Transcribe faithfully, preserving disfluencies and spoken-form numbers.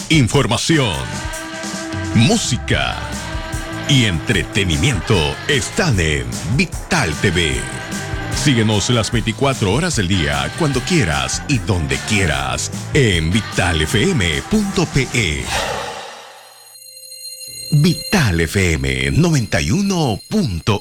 Información, música y entretenimiento están en Vital T V. Síguenos las veinticuatro horas del día, cuando quieras y donde quieras, en vital f m punto p e. Vital F M noventa y uno punto